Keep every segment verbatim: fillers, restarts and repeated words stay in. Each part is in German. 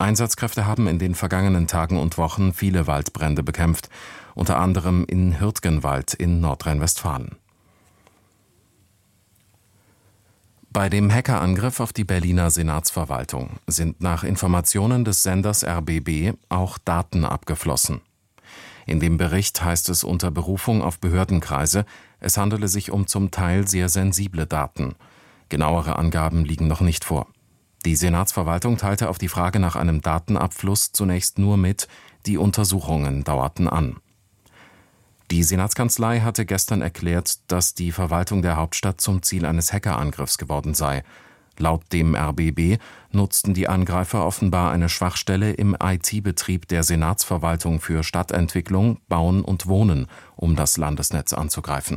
Einsatzkräfte haben in den vergangenen Tagen und Wochen viele Waldbrände bekämpft, unter anderem in Hürtgenwald in Nordrhein-Westfalen. Bei dem Hackerangriff auf die Berliner Senatsverwaltung sind nach Informationen des Senders R B B auch Daten abgeflossen. In dem Bericht heißt es unter Berufung auf Behördenkreise, es handele sich um zum Teil sehr sensible Daten. Genauere Angaben liegen noch nicht vor. Die Senatsverwaltung teilte auf die Frage nach einem Datenabfluss zunächst nur mit, die Untersuchungen dauerten an. Die Senatskanzlei hatte gestern erklärt, dass die Verwaltung der Hauptstadt zum Ziel eines Hackerangriffs geworden sei. Laut dem R B B nutzten die Angreifer offenbar eine Schwachstelle im I T-Betrieb der Senatsverwaltung für Stadtentwicklung, Bauen und Wohnen, um das Landesnetz anzugreifen.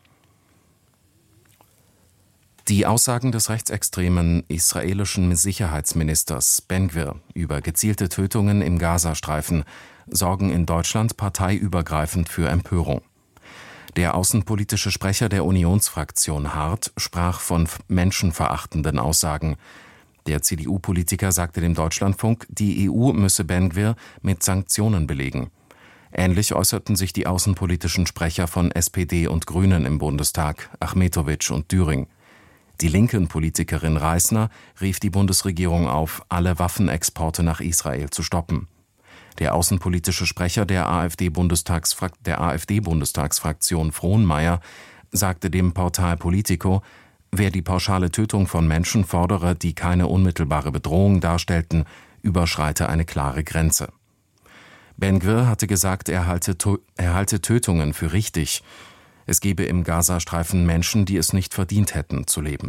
Die Aussagen des rechtsextremen israelischen Sicherheitsministers Ben-Gvir über gezielte Tötungen im Gazastreifen sorgen in Deutschland parteiübergreifend für Empörung. Der außenpolitische Sprecher der Unionsfraktion Hart sprach von menschenverachtenden Aussagen. Der C D U-Politiker sagte dem Deutschlandfunk, die E U müsse Ben-Gvir mit Sanktionen belegen. Ähnlich äußerten sich die außenpolitischen Sprecher von S P D und Grünen im Bundestag, Achmetowitsch und Düring. Die linken Politikerin Reisner rief die Bundesregierung auf, alle Waffenexporte nach Israel zu stoppen. Der außenpolitische Sprecher der AfD-Bundestagsfrak- der AfD-Bundestagsfraktion Frohnmeier sagte dem Portal Politico, wer die pauschale Tötung von Menschen fordere, die keine unmittelbare Bedrohung darstellten, überschreite eine klare Grenze. Ben-Gvir hatte gesagt, er halte, er halte Tötungen für richtig. Es gebe im Gazastreifen Menschen, die es nicht verdient hätten, zu leben.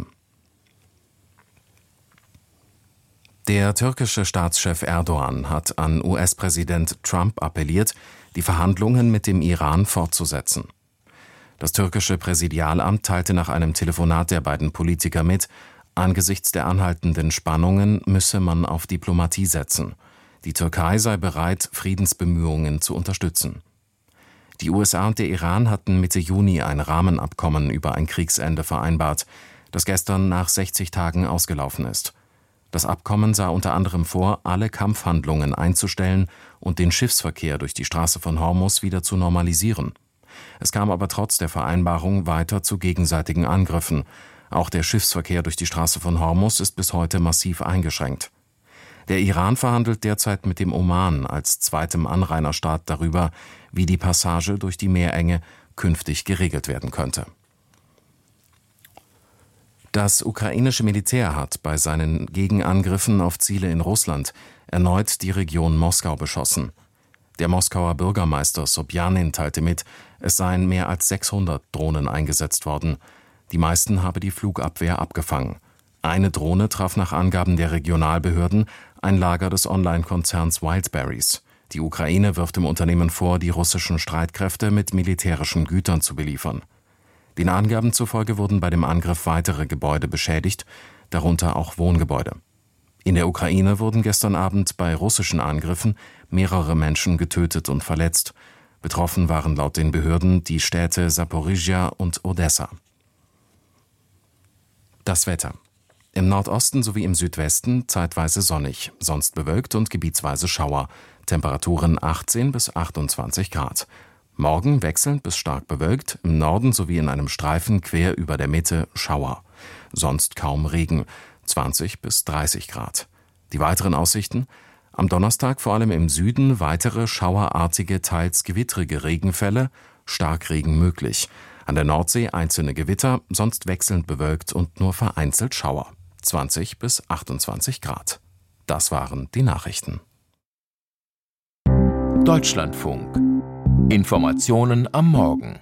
Der türkische Staatschef Erdogan hat an U S-Präsident Trump appelliert, die Verhandlungen mit dem Iran fortzusetzen. Das türkische Präsidialamt teilte nach einem Telefonat der beiden Politiker mit, angesichts der anhaltenden Spannungen müsse man auf Diplomatie setzen. Die Türkei sei bereit, Friedensbemühungen zu unterstützen. Die U S A und der Iran hatten Mitte Juni ein Rahmenabkommen über ein Kriegsende vereinbart, das gestern nach sechzig Tagen ausgelaufen ist. Das Abkommen sah unter anderem vor, alle Kampfhandlungen einzustellen und den Schiffsverkehr durch die Straße von Hormuz wieder zu normalisieren. Es kam aber trotz der Vereinbarung weiter zu gegenseitigen Angriffen. Auch der Schiffsverkehr durch die Straße von Hormuz ist bis heute massiv eingeschränkt. Der Iran verhandelt derzeit mit dem Oman als zweitem Anrainerstaat darüber, wie die Passage durch die Meerenge künftig geregelt werden könnte. Das ukrainische Militär hat bei seinen Gegenangriffen auf Ziele in Russland erneut die Region Moskau beschossen. Der Moskauer Bürgermeister Sobjanin teilte mit, es seien mehr als sechshundert Drohnen eingesetzt worden. Die meisten habe die Flugabwehr abgefangen. Eine Drohne traf nach Angaben der Regionalbehörden ein Lager des Online-Konzerns Wildberries. Die Ukraine wirft dem Unternehmen vor, die russischen Streitkräfte mit militärischen Gütern zu beliefern. Den Angaben zufolge wurden bei dem Angriff weitere Gebäude beschädigt, darunter auch Wohngebäude. In der Ukraine wurden gestern Abend bei russischen Angriffen mehrere Menschen getötet und verletzt. Betroffen waren laut den Behörden die Städte Saporizhia und Odessa. Das Wetter. Im Nordosten sowie im Südwesten zeitweise sonnig, sonst bewölkt und gebietsweise Schauer. Temperaturen achtzehn bis achtundzwanzig Grad. Morgen wechselnd bis stark bewölkt, im Norden sowie in einem Streifen quer über der Mitte Schauer. Sonst kaum Regen, zwanzig bis dreißig Grad. Die weiteren Aussichten: am Donnerstag vor allem im Süden weitere schauerartige, teils gewittrige Regenfälle, Starkregen möglich. An der Nordsee einzelne Gewitter, sonst wechselnd bewölkt und nur vereinzelt Schauer. zwanzig bis achtundzwanzig Grad. Das waren die Nachrichten. Deutschlandfunk. Informationen am Morgen.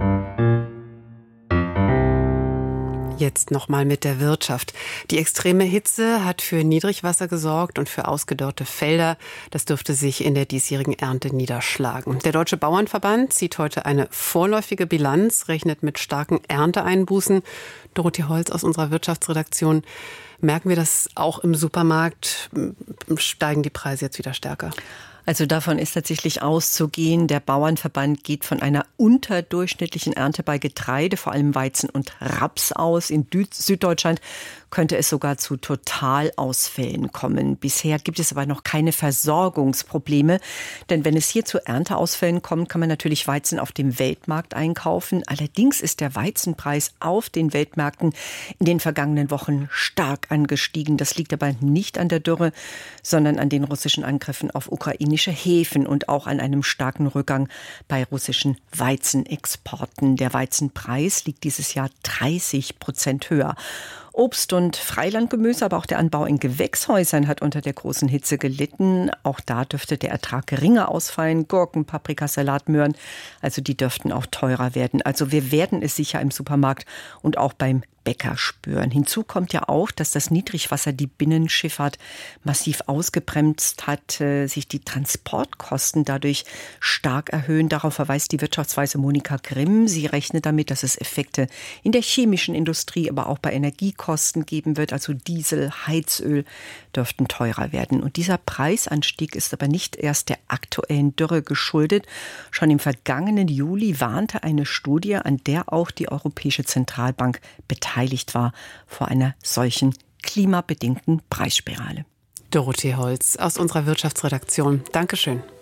Jetzt nochmal mit der Wirtschaft. Die extreme Hitze hat für Niedrigwasser gesorgt und für ausgedörrte Felder. Das dürfte sich in der diesjährigen Ernte niederschlagen. Der Deutsche Bauernverband zieht heute eine vorläufige Bilanz, rechnet mit starken Ernteeinbußen. Dorothee Holz aus unserer Wirtschaftsredaktion. Merken wir das auch im Supermarkt? Steigen die Preise jetzt wieder stärker? Also davon ist tatsächlich auszugehen. Der Bauernverband geht von einer unterdurchschnittlichen Ernte bei Getreide, vor allem Weizen und Raps aus. In Süddeutschland könnte es sogar zu Totalausfällen kommen. Bisher gibt es aber noch keine Versorgungsprobleme, denn wenn es hier zu Ernteausfällen kommt, kann man natürlich Weizen auf dem Weltmarkt einkaufen. Allerdings ist der Weizenpreis auf den Weltmärkten in den vergangenen Wochen stark angestiegen. Das liegt aber nicht an der Dürre, sondern an den russischen Angriffen auf ukrainische Häfen und auch an einem starken Rückgang bei russischen Weizenexporten. Der Weizenpreis liegt dieses Jahr dreißig Prozent höher. Obst- und Freilandgemüse, aber auch der Anbau in Gewächshäusern hat unter der großen Hitze gelitten. Auch da dürfte der Ertrag geringer ausfallen. Gurken, Paprika, Salat, Möhren, also die dürften auch teurer werden. Also wir werden es sicher im Supermarkt und auch beim Bäcker spüren. Hinzu kommt ja auch, dass das Niedrigwasser die Binnenschifffahrt massiv ausgebremst hat, äh, sich die Transportkosten dadurch stark erhöhen. Darauf verweist die Wirtschaftsweise Monika Grimm. Sie rechnet damit, dass es Effekte in der chemischen Industrie, aber auch bei Energiekosten geben wird. Also Diesel, Heizöl dürften teurer werden. Und dieser Preisanstieg ist aber nicht erst der aktuellen Dürre geschuldet. Schon im vergangenen Juli warnte eine Studie, an der auch die Europäische Zentralbank beteiligt war, vor einer solchen klimabedingten Preisspirale. Dorothee Holz aus unserer Wirtschaftsredaktion. Dankeschön.